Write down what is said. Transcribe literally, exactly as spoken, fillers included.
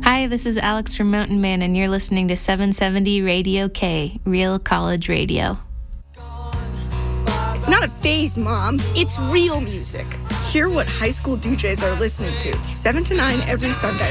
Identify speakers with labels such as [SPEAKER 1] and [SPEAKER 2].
[SPEAKER 1] Hi, this is Alex from Mountain Man, and you're listening to seven seventy Radio K, Real College Radio.
[SPEAKER 2] It's not a phase, Mom. It's real music. Hear what high school D Js are listening to, seven to nine every Sunday.